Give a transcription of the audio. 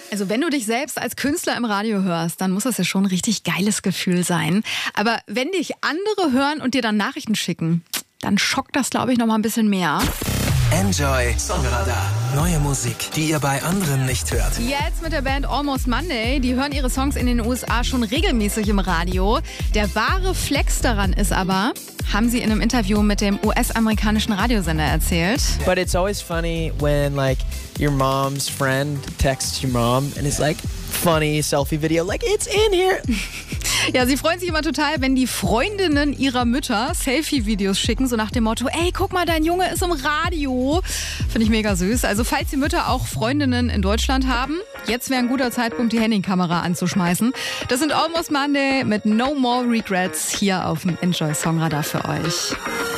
Also wenn du dich selbst als Künstler im Radio hörst, dann muss das ja schon ein richtig geiles Gefühl sein. Aber wenn dich andere hören und dir dann Nachrichten schicken, dann schockt das, glaube ich, noch mal ein bisschen mehr. Enjoy Songradar. Neue Musik, die ihr bei anderen nicht hört. Jetzt mit der Band Almost Monday. Die hören ihre Songs in den USA schon regelmäßig im Radio. Der wahre Flex daran ist aber, haben sie in einem Interview mit dem US-amerikanischen Radiosender erzählt. But it's always funny when like your mom's friend texts your mom and it's like funny selfie video, like it's in here. Ja, sie freuen sich immer total, wenn die Freundinnen ihrer Mütter Selfie-Videos schicken, so nach dem Motto, ey, guck mal, dein Junge ist im Radio. Finde ich mega süß. Also falls die Mütter auch Freundinnen in Deutschland haben, jetzt wäre ein guter Zeitpunkt, die Handykamera anzuschmeißen. Das sind Almost Monday mit No More Regrets hier auf dem Enjoy Songradar für euch.